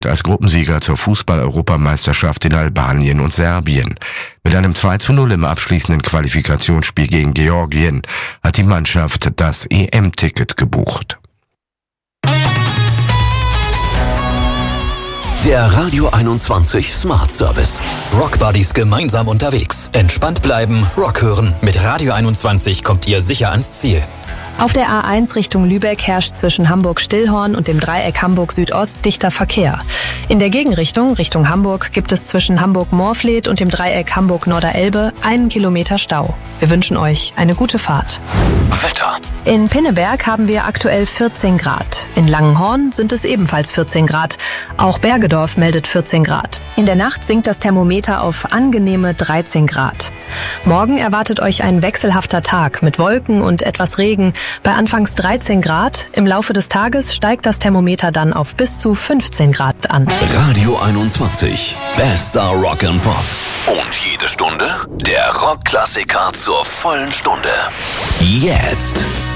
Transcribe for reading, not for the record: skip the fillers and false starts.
als Gruppensieger zur Fußball-Europameisterschaft in Albanien und Serbien. Mit einem 2:0 im abschließenden Qualifikationsspiel gegen Georgien hat die Mannschaft das EM-Ticket gebucht. Der Radio 21 Smart Service. Rock Buddies gemeinsam unterwegs. Entspannt bleiben, Rock hören. Mit Radio 21 kommt ihr sicher ans Ziel. Auf der A1 Richtung Lübeck herrscht zwischen Hamburg-Stillhorn und dem Dreieck Hamburg-Südost dichter Verkehr. In der Gegenrichtung, Richtung Hamburg, gibt es zwischen Hamburg-Moorfleet und dem Dreieck Hamburg-Norderelbe 1 Kilometer Stau. Wir wünschen euch eine gute Fahrt. Wetter. In Pinneberg haben wir aktuell 14 Grad. In Langenhorn sind es ebenfalls 14 Grad. Auch Bergedorf meldet 14 Grad. In der Nacht sinkt das Thermometer auf angenehme 13 Grad. Morgen erwartet euch ein wechselhafter Tag mit Wolken und etwas Regen bei anfangs 13 Grad. Im Laufe des Tages steigt das Thermometer dann auf bis zu 15 Grad an. Radio 21. Bester Rock and Pop. Und jede Stunde der Rockklassiker zur vollen Stunde. Jetzt.